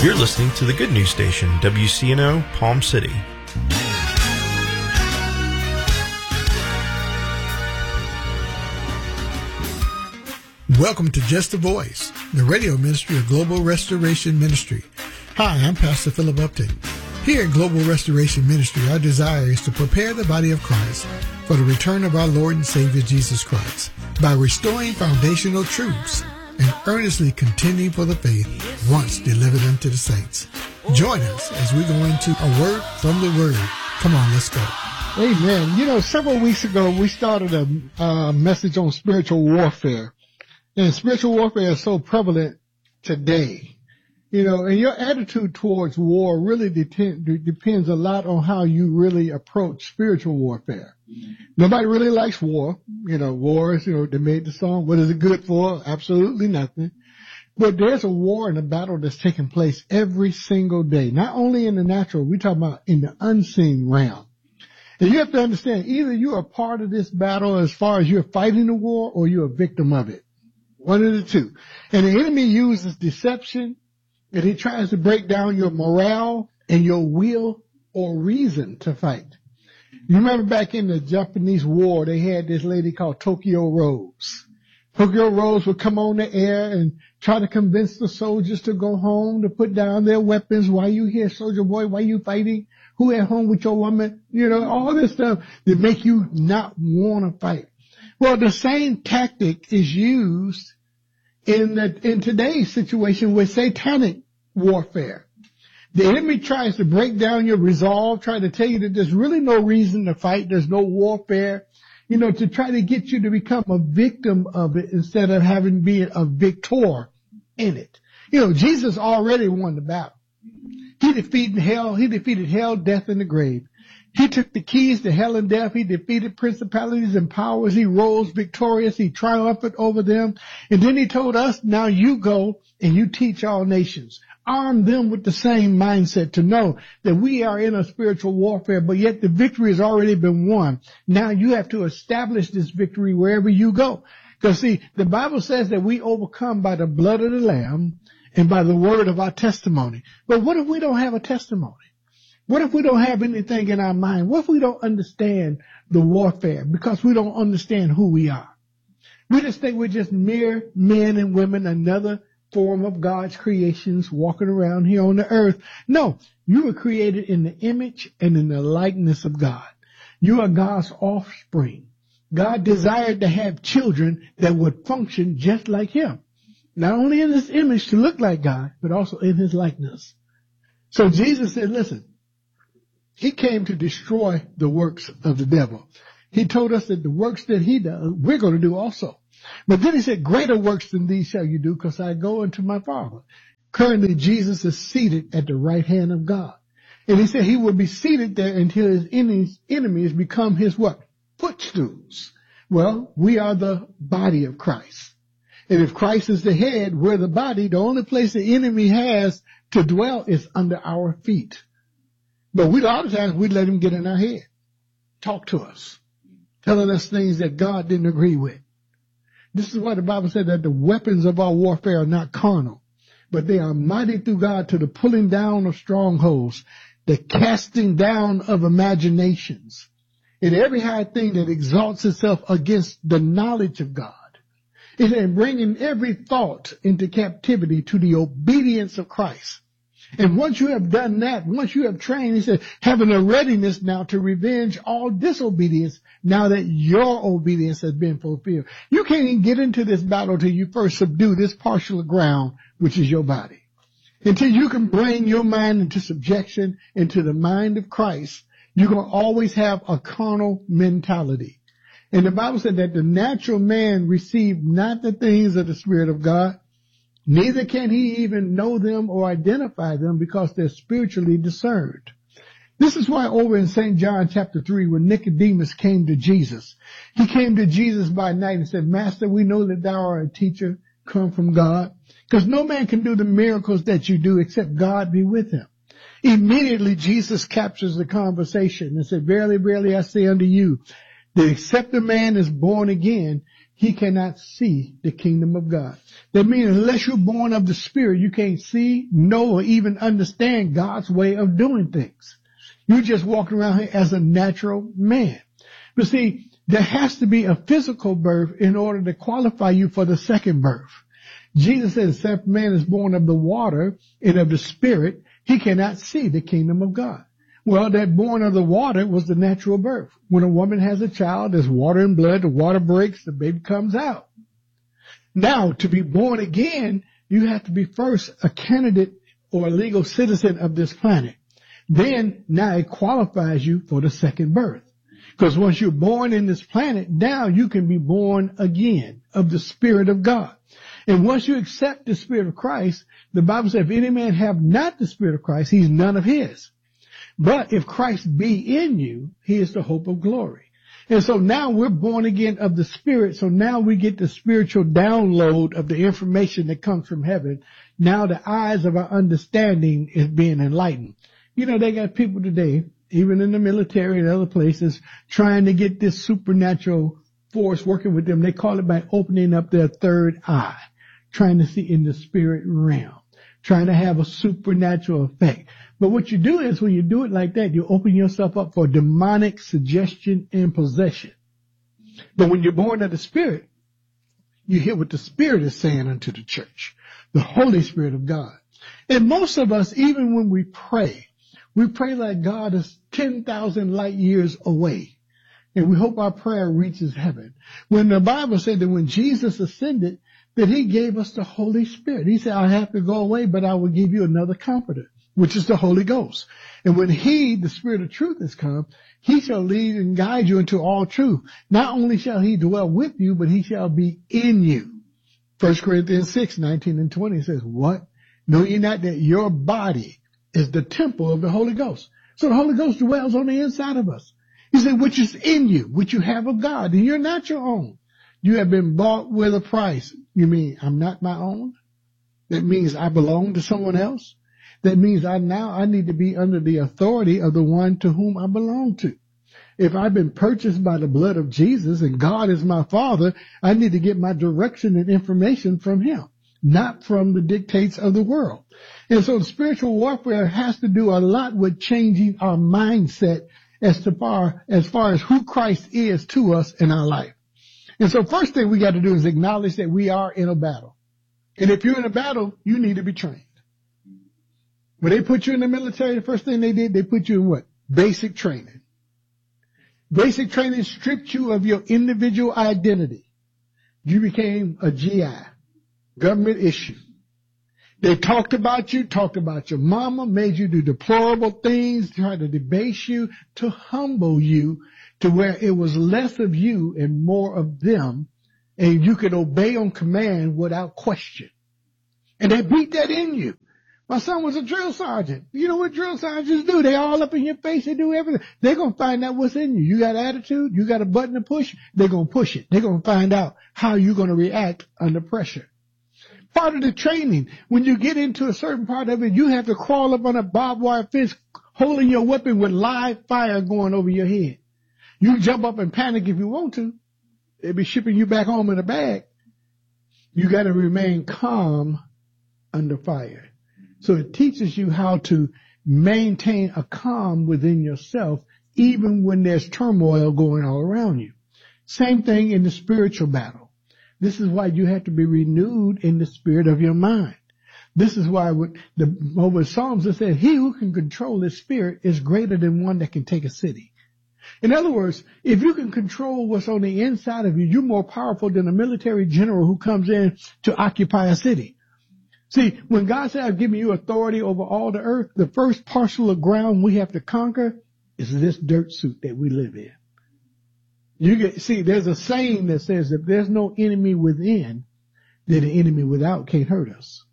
You're listening to the Good News Station, WCNO, Palm City. Welcome to Just a Voice, the radio ministry of Global Restoration Ministry. Hi, I'm Pastor Philip Upton. Here at Global Restoration Ministry, our desire is to prepare the body of Christ for the return of our Lord and Savior Jesus Christ by restoring foundational truths and earnestly contending for the faith once delivered unto the saints. Join us as we go into a word from the Word. Come on, let's go. Amen. You know, several weeks ago, we started a message on spiritual warfare. And spiritual warfare is so prevalent today. You know, and your attitude towards war really depends a lot on how you really approach spiritual warfare. Nobody really likes war. You know, war is, they made the song, what is it good for? Absolutely nothing. But there's a war and a battle that's taking place every single day. Not only in the natural, we're talking about in the unseen realm. And you have to understand, either you are part of this battle as far as you're fighting the war or you're a victim of it. One of the two. And the enemy uses deception, and he tries to break down your morale and your will or reason to fight. You remember back in the Japanese war, they had this lady called Tokyo Rose. Tokyo Rose would come on the air and try to convince the soldiers to go home, to put down their weapons. Why you here, soldier boy? Why you fighting? Who at home with your woman? All this stuff that make you not want to fight. Well, the same tactic is used in today's situation with satanic warfare. The enemy tries to break down your resolve, try to tell you that there's really no reason to fight, there's no warfare, to try to get you to become a victim of it instead of having been a victor in it. Jesus already won the battle. He defeated hell, death, and the grave. He took the keys to hell and death. He defeated principalities and powers. He rose victorious. He triumphed over them. And then he told us, now you go and you teach all nations. Arm them with the same mindset to know that we are in a spiritual warfare, but yet the victory has already been won. Now you have to establish this victory wherever you go. Because see, the Bible says that we overcome by the blood of the Lamb and by the word of our testimony. But what if we don't have a testimony? What if we don't have anything in our mind? What if we don't understand the warfare because we don't understand who we are? We just think we're just mere men and women, another form of God's creations walking around here on the earth. No, you were created in the image and in the likeness of God. You are God's offspring. God desired to have children that would function just like him. Not only in his image to look like God, but also in his likeness. So Jesus said, listen, he came to destroy the works of the devil. He told us that the works that he does, we're going to do also. But then he said, greater works than these shall you do, because I go unto my Father. Currently, Jesus is seated at the right hand of God. And he said he will be seated there until his enemies become his what? Footstools. Well, we are the body of Christ. And if Christ is the head, we're the body. The only place the enemy has to dwell is under our feet. But a lot of times we let him get in our head, talk to us, telling us things that God didn't agree with. This is why the Bible said that the weapons of our warfare are not carnal, but they are mighty through God to the pulling down of strongholds, the casting down of imaginations, and every high thing that exalts itself against the knowledge of God. It is bringing every thought into captivity to the obedience of Christ. And once you have done that, once you have trained, he said, having a readiness now to revenge all disobedience now that your obedience has been fulfilled. You can't even get into this battle till you first subdue this partial ground, which is your body. Until you can bring your mind into subjection, into the mind of Christ, you're going to always have a carnal mentality. And the Bible said that the natural man received not the things of the Spirit of God, neither can he even know them or identify them because they're spiritually discerned. This is why over in St. John chapter 3, when Nicodemus came to Jesus, he came to Jesus by night and said, Master, we know that thou art a teacher come from God, because no man can do the miracles that you do except God be with him. Immediately Jesus captures the conversation and said, Verily, verily, I say unto you, that except a man is born again, he cannot see the kingdom of God. That means unless you're born of the Spirit, you can't see, know, or even understand God's way of doing things. You're just walking around here as a natural man. But see, there has to be a physical birth in order to qualify you for the second birth. Jesus said, except man is born of the water and of the Spirit, he cannot see the kingdom of God. Well, that born of the water was the natural birth. When a woman has a child, there's water and blood, the water breaks, the baby comes out. Now, to be born again, you have to be first a candidate or a legal citizen of this planet. Then, now it qualifies you for the second birth. Because once you're born in this planet, now you can be born again of the Spirit of God. And once you accept the Spirit of Christ, the Bible says, if any man have not the Spirit of Christ, he's none of his. But if Christ be in you, he is the hope of glory. And so now we're born again of the Spirit. So now we get the spiritual download of the information that comes from heaven. Now the eyes of our understanding is being enlightened. You know, they got people today, even in the military and other places, trying to get this supernatural force working with them. They call it by opening up their third eye, trying to see in the spirit realm, trying to have a supernatural effect. But what you do is when you do it like that, you open yourself up for demonic suggestion and possession. But when you're born of the Spirit, you hear what the Spirit is saying unto the church, the Holy Spirit of God. And most of us, even when we pray like God is 10,000 light years away. And we hope our prayer reaches heaven. When the Bible said that when Jesus ascended, that he gave us the Holy Spirit. He said, I have to go away, but I will give you another comforter, which is the Holy Ghost. And when he, the Spirit of truth, has come, he shall lead and guide you into all truth. Not only shall he dwell with you, but he shall be in you. 1 Corinthians 6, 19 and 20 says, what? Know ye not that your body is the temple of the Holy Ghost? So the Holy Ghost dwells on the inside of us. He said, which is in you, which you have of God, and you're not your own. You have been bought with a price. You mean I'm not my own? That means I belong to someone else? That means I need to be under the authority of the one to whom I belong to. If I've been purchased by the blood of Jesus and God is my Father, I need to get my direction and information from him, not from the dictates of the world. And so spiritual warfare has to do a lot with changing our mindset as far as who Christ is to us in our life. And so first thing we got to do is acknowledge that we are in a battle. And if you're in a battle, you need to be trained. When they put you in the military, the first thing they did, they put you in what? Basic training. Basic training stripped you of your individual identity. You became a GI, government issue. They talked about you, talked about your mama, made you do deplorable things, tried to debase you, to humble you to where it was less of you and more of them, and you could obey on command without question. And they beat that in you. My son was a drill sergeant. You know what drill sergeants do? They all up in your face. They do everything. They're going to find out what's in you. You got attitude. You got a button to push. They're going to push it. They're going to find out how you're going to react under pressure. Part of the training, when you get into a certain part of it, you have to crawl up on a barbed wire fence holding your weapon with live fire going over your head. You jump up and panic if you want to. They'll be shipping you back home in a bag. You got to remain calm under fire. So it teaches you how to maintain a calm within yourself, even when there's turmoil going all around you. Same thing in the spiritual battle. This is why you have to be renewed in the spirit of your mind. This is why over Psalms it says, he who can control his spirit is greater than one that can take a city. In other words, if you can control what's on the inside of you, you're more powerful than a military general who comes in to occupy a city. See, when God said, I've given you authority over all the earth, the first parcel of ground we have to conquer is this dirt suit that we live in. There's a saying that says if there's no enemy within, then the enemy without can't hurt us.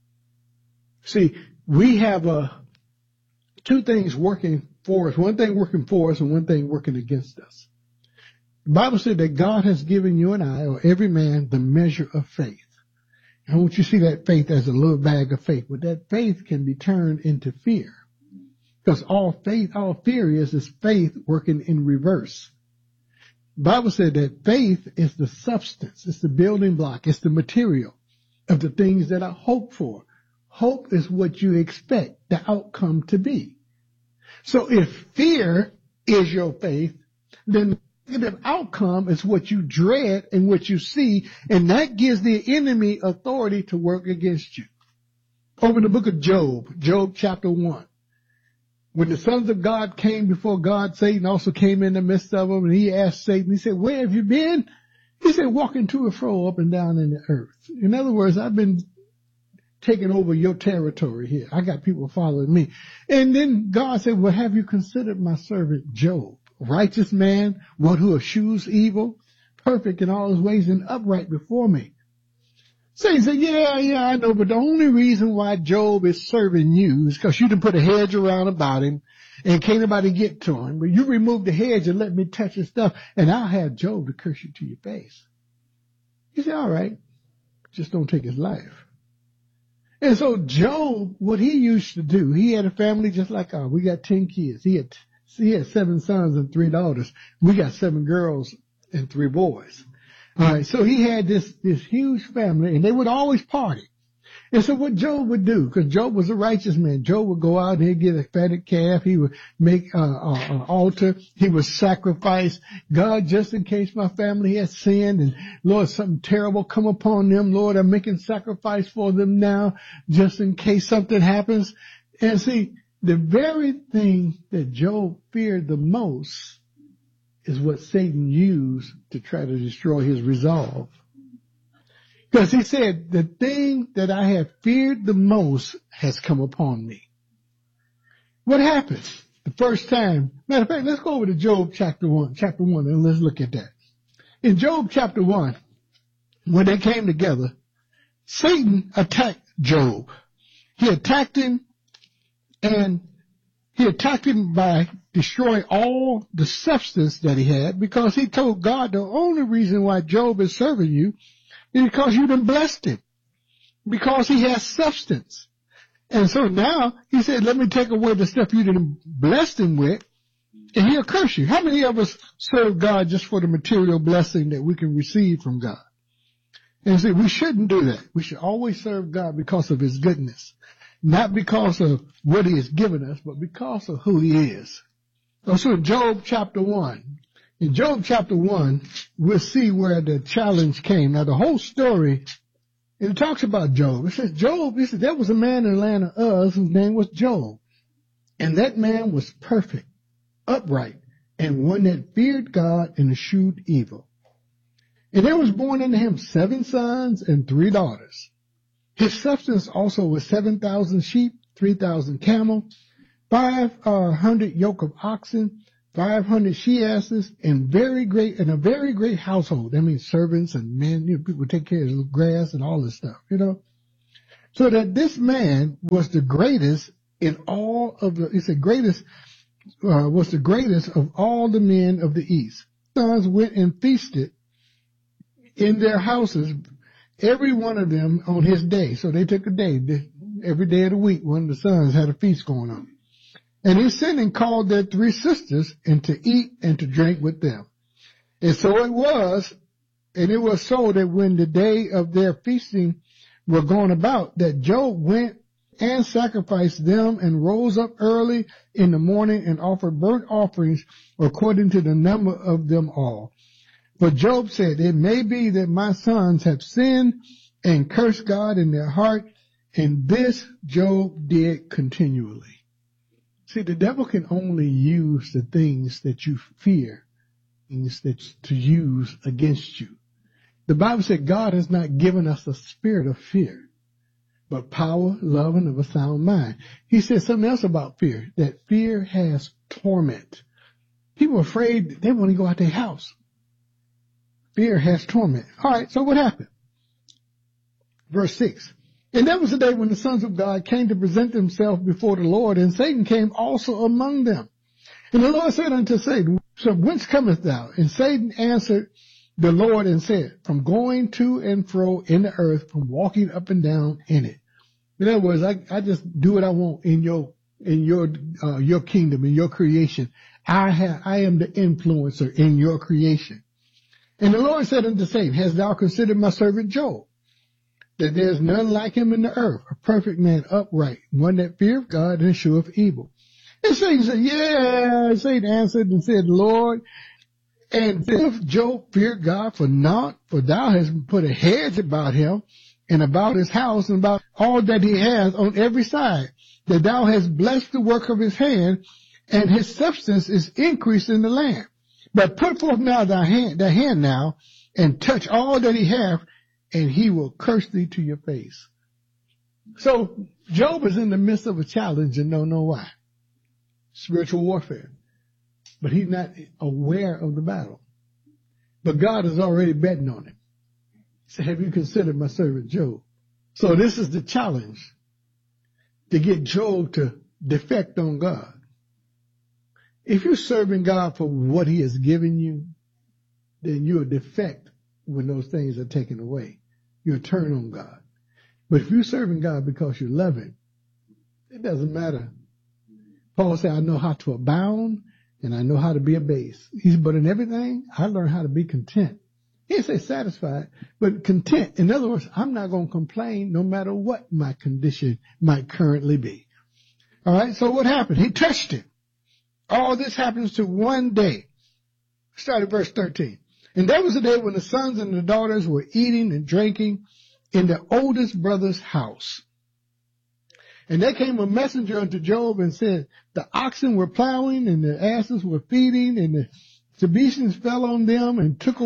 See, we have two things working for us. One thing working for us and one thing working against us. The Bible said that God has given you and I, or every man, the measure of faith. I want you to see that faith as a little bag of faith, but that faith can be turned into fear. Because all fear is faith working in reverse. The Bible said that faith is the substance, it's the building block, it's the material of the things that I hope for. Hope is what you expect the outcome to be. So if fear is your faith, then the negative outcome is what you dread and what you see, and that gives the enemy authority to work against you. Over in the book of Job, Job chapter 1. When the sons of God came before God, Satan also came in the midst of them, and he asked Satan, he said, where have you been? He said, walking to and fro up and down in the earth. In other words, I've been taking over your territory here. I got people following me. And then God said, well, have you considered my servant Job? Righteous man, one who eschews evil, perfect in all his ways and upright before me. Satan said, yeah, I know, but the only reason why Job is serving you is because you done put a hedge around about him and can't nobody get to him. But you remove the hedge and let me touch his stuff, and I'll have Job to curse you to your face. He said, all right, just don't take his life. And so Job, what he used to do, he had a family just like ours. We got 10 kids. He had 7 sons and 3 daughters. We got 7 girls and 3 boys. All right, so he had this huge family, and they would always party. And so what Job would do, because Job was a righteous man, Job would go out and he'd get a fatted calf. He would make an altar. He would sacrifice. God, just in case my family has sinned, and Lord, something terrible come upon them. Lord, I'm making sacrifice for them now, just in case something happens. And see, the very thing that Job feared the most is what Satan used to try to destroy his resolve. Because he said, the thing that I have feared the most has come upon me. What happened the first time? Matter of fact, let's go over to Job chapter 1, and let's look at that. In Job chapter 1, when they came together, Satan attacked Job. He attacked him, and he attacked him by destroying all the substance that he had, because he told God the only reason why Job is serving you is because you done blessed him, because he has substance. And so now he said, let me take away the stuff you done blessed him with, and he'll curse you. How many of us serve God just for the material blessing that we can receive from God? And see, we shouldn't do that. We should always serve God because of his goodness, not because of what he has given us, but because of who he is. So in Job chapter 1, we'll see where the challenge came. Now, the whole story, it talks about Job. It says, there was a man in the land of Uz whose name was Job. And that man was perfect, upright, and one that feared God and eschewed evil. And there was born unto him 7 sons and 3 daughters. His substance also was 7,000 sheep, 3,000 camels, 500 yoke of oxen, 500 she-asses, and a very great household. That means servants and men, people take care of the grass and all this stuff, So that this man was the greatest in all of was the greatest of all the men of the east. Sons went and feasted in their houses, every one of them on his day. So they took a day, every day of the week, one of the sons had a feast going on. And he sent and called their 3 sisters, and to eat and to drink with them. And so it was so that when the day of their feasting were gone about, that Job went and sacrificed them, and rose up early in the morning and offered burnt offerings according to the number of them all. But Job said, it may be that my sons have sinned and cursed God in their heart, and this Job did continually. See, the devil can only use the things that you fear, things that to use against you. The Bible said God has not given us a spirit of fear, but power, love, and of a sound mind. He said something else about fear, that fear has torment. People are afraid, they want to go out their house. Fear has torment. All right, so what happened? Verse 6. And that was the day when the sons of God came to present themselves before the Lord, and Satan came also among them. And the Lord said unto Satan, so whence comest thou? And Satan answered the Lord and said, from going to and fro in the earth, from walking up and down in it. In other words, I just do what I want in your kingdom, in your creation. I am the influencer in your creation. And the Lord said unto Satan, hast thou considered my servant Job, that there is none like him in the earth, a perfect man, upright, one that feareth God and sheweth evil? And Satan said, yeah. Satan answered and said, Lord, and if Job feared God for naught, for thou hast put a hedge about him and about his house and about all that he has on every side, that thou hast blessed the work of his hand, and his substance is increased in the land. But put forth now thy hand now, and touch all that he hath, and he will curse thee to your face. So Job is in the midst of a challenge and don't know why. Spiritual warfare. But he's not aware of the battle. But God is already betting on him. He said, have you considered my servant Job? So this is the challenge, to get Job to defect on God. If you're serving God for what he has given you, then you'll defect when those things are taken away. You'll turn on God. But if you're serving God because you love him, it doesn't matter. Paul said, I know how to abound and I know how to be abased. He said, but in everything, I learned how to be content. He didn't say satisfied, but content. In other words, I'm not going to complain no matter what my condition might currently be. All right, so what happened? He touched him. All this happens to one day. Start at verse 13. And there was a day when the sons and the daughters were eating and drinking in the oldest brother's house. And there came a messenger unto Job and said, the oxen were plowing and the asses were feeding, and the Sabaeans fell on them and took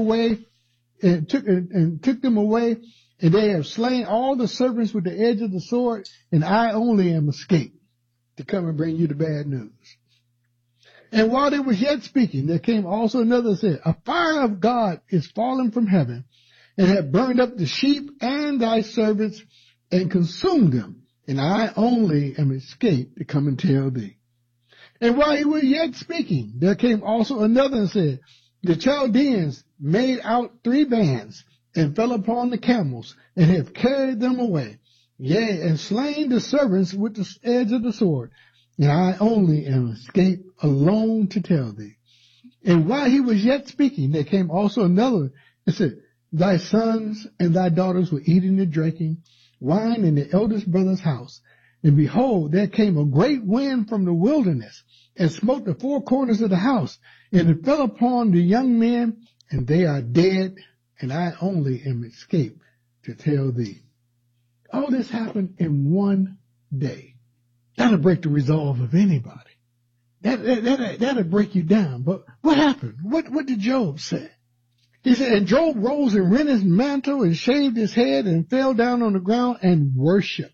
them away, and they have slain all the servants with the edge of the sword, and I only am escaped to come and bring you the bad news. And while they were yet speaking, there came also another and said, a fire of God is fallen from heaven, and hath burned up the sheep and thy servants, and consumed them, and I only am escaped to come and tell thee. And while he was yet speaking, there came also another and said, the Chaldeans made out 3 bands, and fell upon the camels, and have carried them away, yea, and slain the servants with the edge of the sword, and I only am escaped alone to tell thee. And while he was yet speaking, there came also another and said, thy sons and thy daughters were eating and drinking wine in the eldest brother's house. And behold, there came a great wind from the wilderness, and smote the 4 corners of the house, and it fell upon the young men, and they are dead, and I only am escaped to tell thee. All this happened in one day. That'll break the resolve of anybody. That'll break you down. But what happened? What did Job say? He said, and Job rose and rent his mantle and shaved his head and fell down on the ground and worshipped.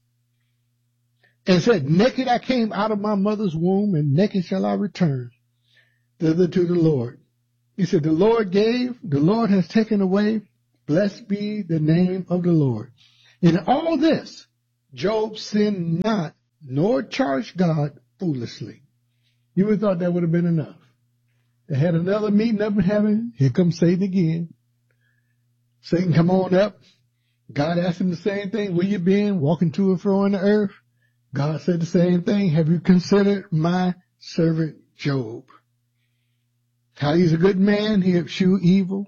And said, naked I came out of my mother's womb, and naked shall I return thither to the Lord. He said, the Lord gave, the Lord has taken away. Blessed be the name of the Lord. In all this, Job sinned not, nor charged God foolishly. You would have thought that would have been enough. They had another meeting up in heaven. Here comes Satan again. Satan, come on up. God asked him the same thing. Where you been? Walking to and fro on the earth. God said the same thing. Have you considered my servant Job? How he's a good man. He eschewed evil.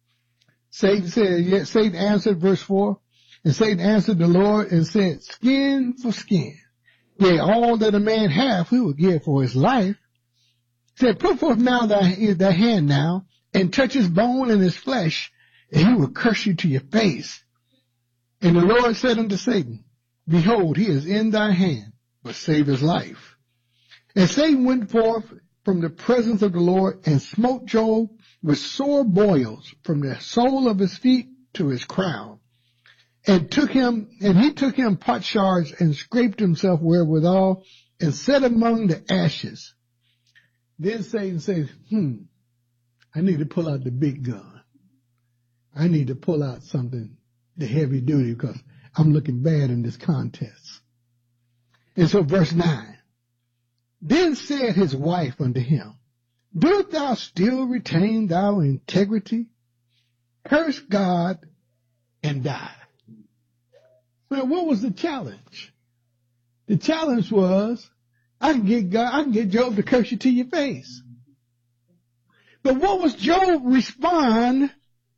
Satan answered, verse 4, and Satan answered the Lord and said, skin for skin. Yea, all that a man hath, he will give for his life. He said, put forth now thy hand now, and touch his bone and his flesh, and he will curse you to your face. And the Lord said unto Satan, behold, he is in thy hand, but save his life. And Satan went forth from the presence of the Lord, and smote Job with sore boils from the sole of his feet to his crown. And he took him potsherds and scraped himself wherewithal, and set among the ashes. Then Satan says, I need to pull out the big gun. I need to pull out something, the heavy duty, because I'm looking bad in this contest. And so verse 9, then said his wife unto him, dost thou still retain thy integrity? Curse God and die. Well, what was the challenge? The challenge was, I can get Job to curse you to your face. But what was Job's response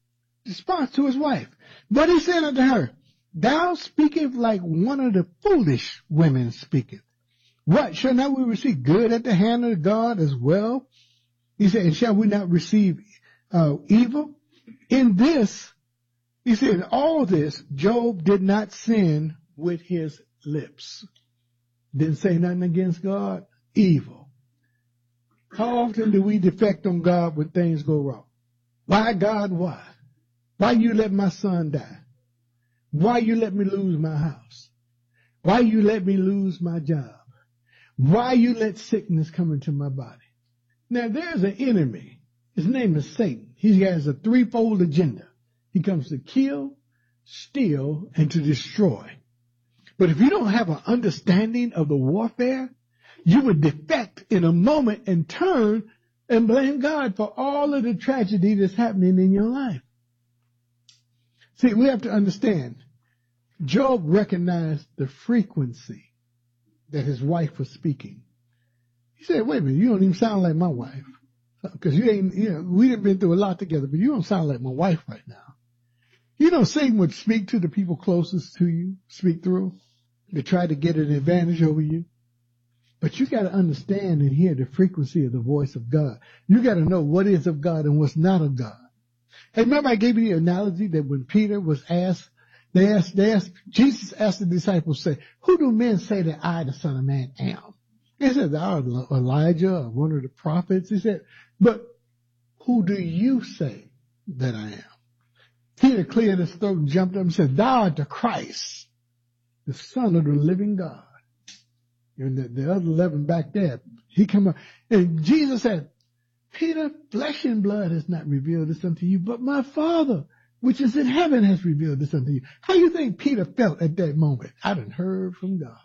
to his wife? But he said unto her, thou speakest like one of the foolish women speaketh. What, shall not we receive good at the hand of God as well? He said, and shall we not receive evil? In this, he said, in all this, Job did not sin with his lips. Didn't say nothing against God. Evil. How often do we defect on God when things go wrong? Why, God, why? Why you let my son die? Why you let me lose my house? Why you let me lose my job? Why you let sickness come into my body? Now, there's an enemy. His name is Satan. He has a threefold agenda. He comes to kill, steal, and to destroy. But if you don't have an understanding of the warfare, you would defect in a moment and turn and blame God for all of the tragedy that's happening in your life. See, we have to understand, Job recognized the frequency that his wife was speaking. He said, wait a minute, you don't even sound like my wife. Because we done been through a lot together, but you don't sound like my wife right now. You know, Satan would speak to the people closest to you, speak through, to try to get an advantage over you. But you got to understand and hear the frequency of the voice of God. You got to know what is of God and what's not of God. Hey, remember I gave you the analogy that when Peter was asked, Jesus asked the disciples, say, who do men say that I, the Son of Man, am? He said, thou art Elijah or one of the prophets. He said, but who do you say that I am? Peter cleared his throat and jumped up and said, thou art the Christ, the Son of the living God. And the other 11 back there, he come up, and Jesus said, Peter, flesh and blood has not revealed this unto you, but my Father, which is in heaven, has revealed this unto you. How do you think Peter felt at that moment? I done heard from God.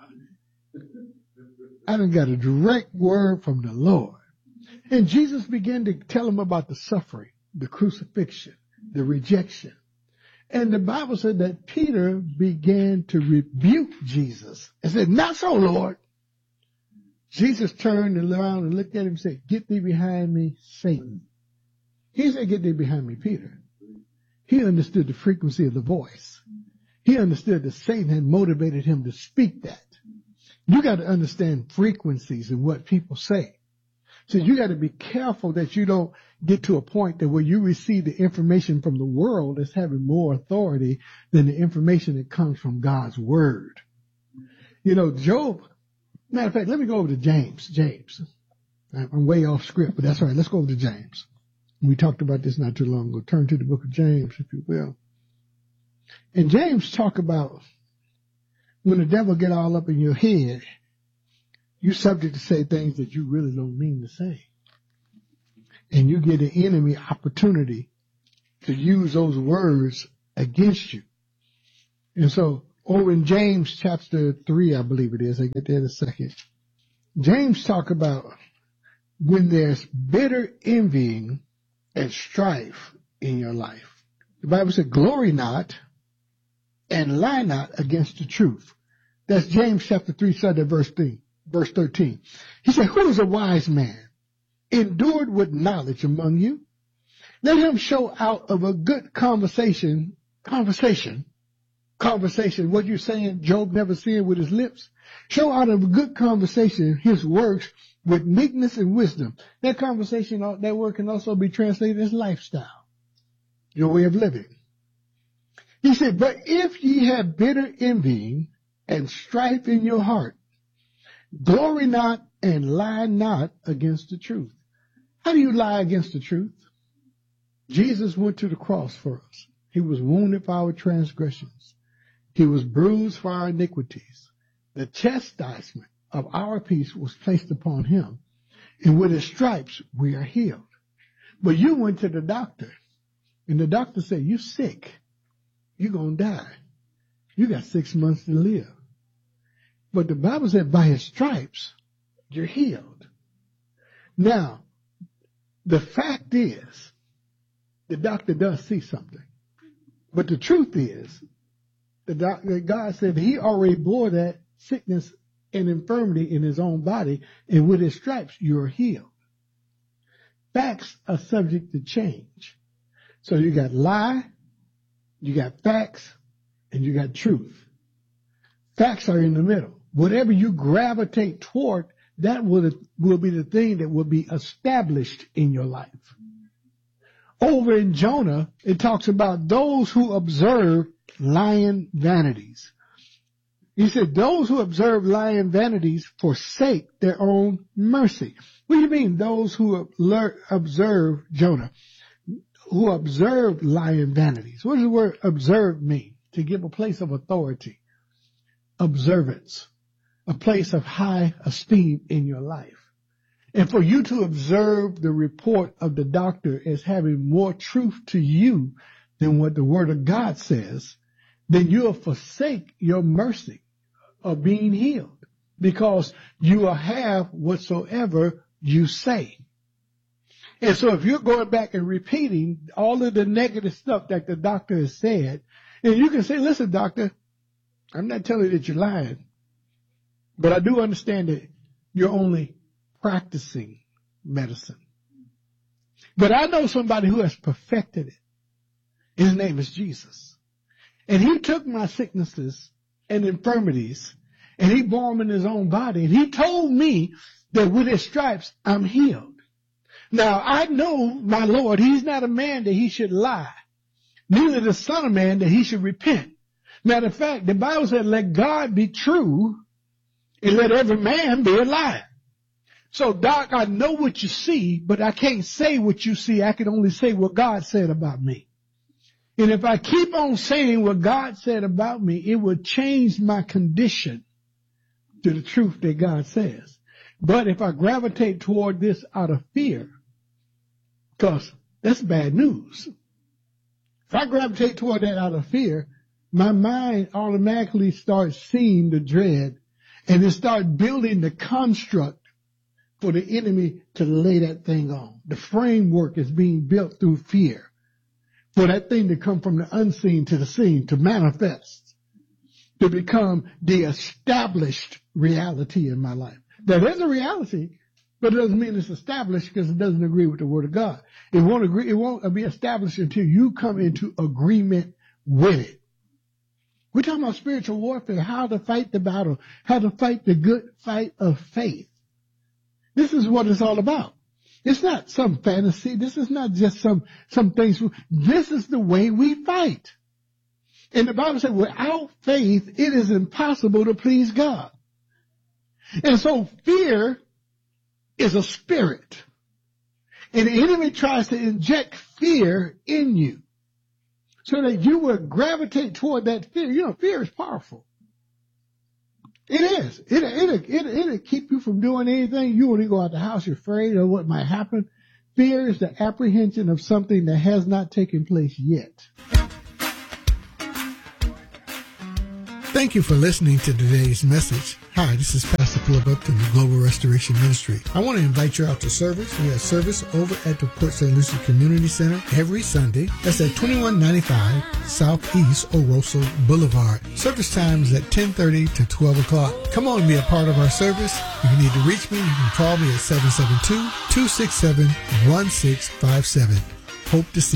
I done got a direct word from the Lord. And Jesus began to tell him about the suffering, the crucifixion, the rejection. And the Bible said that Peter began to rebuke Jesus and said, not so, Lord. Jesus turned around and looked at him and said, get thee behind me, Satan. He said, get thee behind me, Peter. He understood the frequency of the voice. He understood that Satan had motivated him to speak that. You got to understand frequencies and what people say. So you got to be careful that you don't get to a point that where you receive the information from the world that's having more authority than the information that comes from God's word. You know, Job, matter of fact, let me go over to James. I'm way off script, but that's all right. Let's go over to James. We talked about this not too long ago. Turn to the book of James, if you will. And James talk about when the devil get all up in your head, you're subject to say things that you really don't mean to say. And you get the enemy opportunity to use those words against you. And so over in James chapter 3, I believe it is, I get there in a second. James talk about when there's bitter envying and strife in your life. The Bible said, glory not and lie not against the truth. That's James chapter 3, starting at verse 13. He said, who is a wise man, endured with knowledge among you? Let him show out of a good conversation, what you're saying, Job never said with his lips. Show out of a good conversation his works with meekness and wisdom. That conversation, that word can also be translated as lifestyle, your way of living. He said, but if ye have bitter envying and strife in your heart, glory not and lie not against the truth. How do you lie against the truth? Jesus went to the cross for us. He was wounded for our transgressions. He was bruised for our iniquities. The chastisement of our peace was placed upon him. And with his stripes, we are healed. But you went to the doctor, and the doctor said, you're sick. You're going to die. You got 6 months to live. But the Bible said by his stripes, you're healed. Now, the fact is, the doctor does see something. But the truth is, that God said he already bore that sickness and infirmity in his own body, and with his stripes, you're healed. facts are subject to change. So you got lie, you got facts, and you got truth. Facts are in the middle. Whatever you gravitate toward, that will be the thing that will be established in your life. Over in Jonah, it talks about those who observe lying vanities. He said, those who observe lying vanities forsake their own mercy. What do you mean, those who observe, Jonah, who observe lying vanities? What does the word observe mean? To give a place of authority, observance, a place of high esteem in your life. And for you to observe the report of the doctor as having more truth to you than what the Word of God says, then you'll forsake your mercy of being healed, because you will have whatsoever you say. And so if you're going back and repeating all of the negative stuff that the doctor has said, and you can say, listen, doctor, I'm not telling you that you're lying, but I do understand that you're only practicing medicine. But I know somebody who has perfected it. His name is Jesus. And he took my sicknesses and infirmities, and he bore them in his own body. And he told me that with his stripes, I'm healed. Now, I know my Lord, he's not a man that he should lie, neither the Son of Man that he should repent. Matter of fact, the Bible said, let God be true and let every man be a liar. So, Doc, I know what you see, but I can't say what you see. I can only say what God said about me. And if I keep on saying what God said about me, it will change my condition to the truth that God says. But if I gravitate toward this out of fear, because that's bad news. If I gravitate toward that out of fear, my mind automatically starts seeing the dread, and it starts building the construct for the enemy to lay that thing on. The framework is being built through fear for that thing to come from the unseen to the seen, to manifest, to become the established reality in my life. There is a reality, but it doesn't mean it's established because it doesn't agree with the Word of God. It won't be established until you come into agreement with it. We're talking about spiritual warfare, how to fight the battle, how to fight the good fight of faith. This is what it's all about. It's not some fantasy. This is not just some things. This is the way we fight. And the Bible said, without faith, it is impossible to please God. And so fear is a spirit. And the enemy tries to inject fear in you so that you will gravitate toward that fear. You know, fear is powerful. It is. It'll keep you from doing anything. You want to go out the house, you're afraid of what might happen. Fear is the apprehension of something that has not taken place yet. Thank you for listening to today's message. Hi, this is Pastor Philip Upton of Global Restoration Ministry. I want to invite you out to service. We have service over at the Port St. Lucie Community Center every Sunday. That's at 2195 Southeast Oroso Boulevard. Service times at 10:30 to 12 o'clock. Come on and be a part of our service. If you need to reach me, you can call me at 772-267-1657. Hope to see you.